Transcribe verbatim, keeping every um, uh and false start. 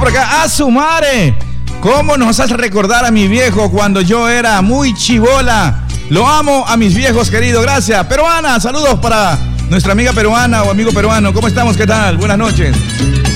por acá. ¡A su madre! ¿Cómo nos hace recordar a mi viejo cuando yo era muy chibola? Lo amo a mis viejos queridos. Gracias. Peruana, saludos para nuestra amiga peruana o amigo peruano. ¿Cómo estamos? ¿Qué tal? Buenas noches.